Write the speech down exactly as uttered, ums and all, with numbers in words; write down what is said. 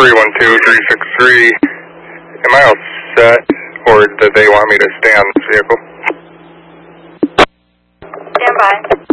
three one two, three six three. Am I all set, or do they want me to stay on this vehicle? Stand by.